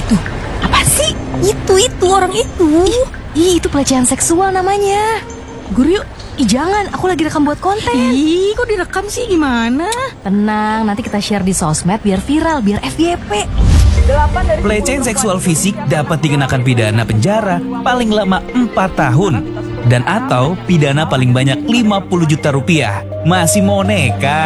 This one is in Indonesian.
Tuh, apa sih? Itu orang itu. Itu pelecehan seksual namanya. Guru yuk. Jangan, aku lagi rekam buat konten. Kok direkam sih, gimana? Tenang, nanti kita share di sosmed biar viral, biar FYP. Pelecehan seksual fisik dapat dikenakan pidana penjara paling lama 4 tahun dan atau pidana paling banyak 50 juta rupiah. Masih mau nekat?